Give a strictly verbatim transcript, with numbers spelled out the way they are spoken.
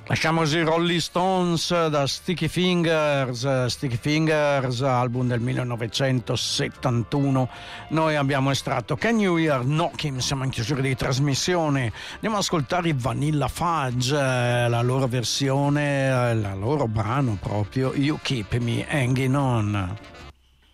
Lasciamo così Rolling Stones da Sticky Fingers, Sticky Fingers, album del millenovecentosettantuno. Noi abbiamo estratto Can You Hear Knocking, siamo in chiusura di trasmissione. Andiamo ad ascoltare i Vanilla Fudge, la loro versione, il loro brano proprio You Keep Me Hanging On.